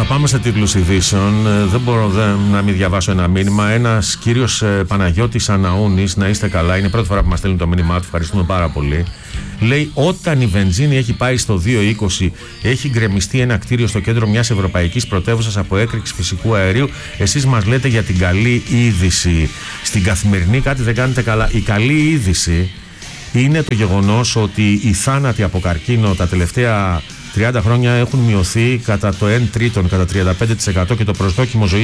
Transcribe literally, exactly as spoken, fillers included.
πάμε σε τίτλους ειδήσεων. Δεν μπορώ δεν, να μην διαβάσω ένα μήνυμα. Ένας κύριος Παναγιώτης Αναούνης, να είστε καλά, είναι η πρώτη φορά που μας στέλνει το μήνυμά του, ευχαριστούμε πάρα πολύ. Λέει, όταν η βενζίνη έχει πάει στο δύο είκοσι, έχει γκρεμιστεί ένα κτίριο στο κέντρο μιας ευρωπαϊκής πρωτεύουσας από έκρηξη φυσικού αερίου. Εσείς μας λέτε για την καλή είδηση. Στην Καθημερινή κάτι δεν κάνετε καλά. Η καλή είδηση είναι το γεγονός ότι οι θάνατοι από καρκίνο τα τελευταία τριάντα χρόνια έχουν μειωθεί κατά το ένα τρίτον, κατά τριάντα πέντε τοις εκατό, και το προσδόκιμο ζωή